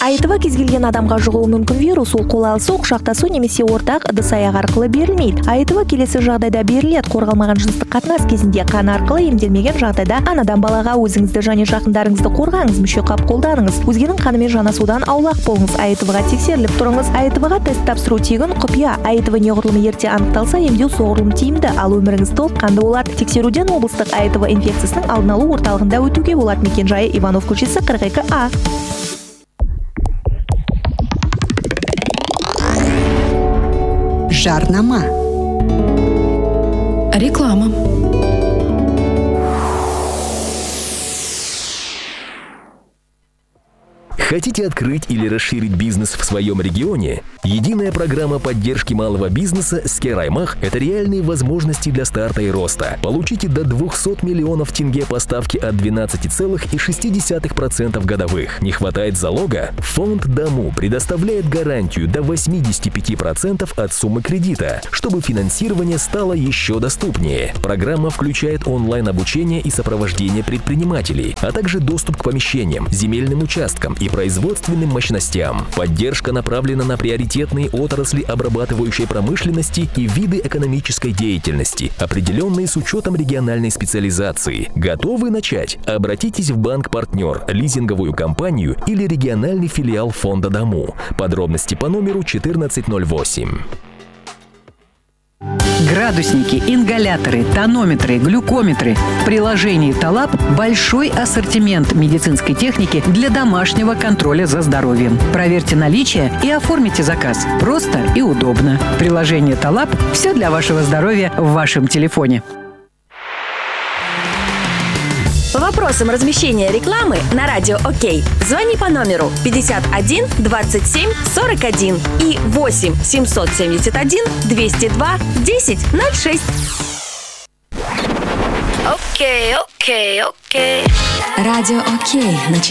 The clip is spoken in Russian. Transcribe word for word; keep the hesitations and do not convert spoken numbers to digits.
айтв кез келген адамға жұғуы мүмкін вирус. Ол қол алысу, құшақтасу немесе ортақ ыдыс-аяқ арқылы берілмейді. айтв келесі жағдайда беріледі: қорғалмаған жыныстық қатынас кезінде, қан арқылы, емделмеген жағдайда анадан балаға. Өзіңізді және жақындарыңызды қорғаңыз, мүшеқап қолданыңыз, өзгенің қанымен жанасудан аулақ болыңыз, айтвға тексеріліп тұрыңыз. айтвға тест тапсыру тегін, құпия. айтв неғұрлымы ерте анықталса, емдеу соғұрлым тиімді, ал өміріңіз толыққанды болады. Тексеруден облыстық айтв инфекциясының алдын алу орталығында өтуге болады. Мекен-жайы Иванов көшесі қырық екі А. Жарнама. Реклама. Хотите открыть или расширить бизнес в своем регионе? Единая программа поддержки малого бизнеса «Скераймах» — это реальные возможности для старта и роста. Получите до двухсот миллионов тенге по ставке от двенадцати целых шести десятых процента годовых. Не хватает залога? Фонд Даму предоставляет гарантию до восьмидесяти пяти процентов от суммы кредита, чтобы финансирование стало еще доступнее. Программа включает онлайн-обучение и сопровождение предпринимателей, а также доступ к помещениям, земельным участкам и производственным мощностям. Поддержка направлена на приоритетные отрасли обрабатывающей промышленности и виды экономической деятельности, определенные с учетом региональной специализации. Готовы начать? Обратитесь в банк-партнер, лизинговую компанию или региональный филиал фонда Даму. Подробности по номеру четырнадцать ноль восемь. Градусники, ингаляторы, тонометры, глюкометры. В приложении Талаб большой ассортимент медицинской техники для домашнего контроля за здоровьем. Проверьте наличие и оформите заказ. Просто и удобно. Приложение Талаб – все для вашего здоровья в вашем телефоне. По вопросам размещения рекламы на радио ОК звони по номеру пятьдесят один двадцать семь сорок один и восемь семьсот семьдесят один двести два десять ноль шесть. Окей, окей, окей. Радио ОК.